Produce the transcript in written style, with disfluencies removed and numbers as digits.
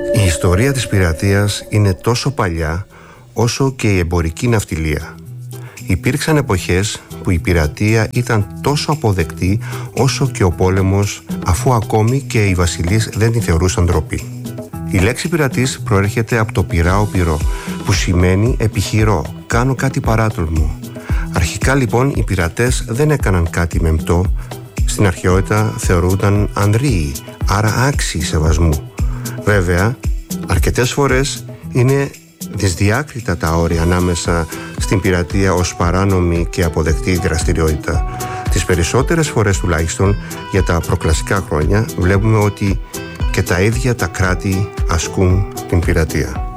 Η ιστορία της πειρατείας είναι τόσο παλιά όσο και η εμπορική ναυτιλία. Υπήρξαν εποχές που η πειρατεία ήταν τόσο αποδεκτή όσο και ο πόλεμος, αφού ακόμη και οι βασιλείς δεν την θεωρούσαν ντροπή. Η λέξη πειρατής προέρχεται από το πειράω πυρό, που σημαίνει επιχειρώ, κάνω κάτι παράτολμο. Αρχικά λοιπόν οι πειρατές δεν έκαναν κάτι μεμπτό. Στην αρχαιότητα θεωρούνταν ανδρείοι, άρα άξιοι σεβασμού. Βέβαια, αρκετές φορές είναι δυσδιάκριτα τα όρια ανάμεσα στην πειρατεία ως παράνομη και αποδεκτή δραστηριότητα. Τις περισσότερες φορές τουλάχιστον για τα προκλασικά χρόνια βλέπουμε ότι και τα ίδια τα κράτη ασκούν την πειρατεία.